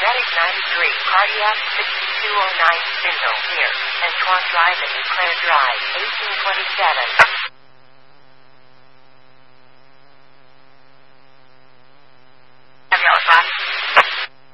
Diabetic 93, Cardiac 6209, Spindle, here, Antoine Drive and Claire Drive, 1827.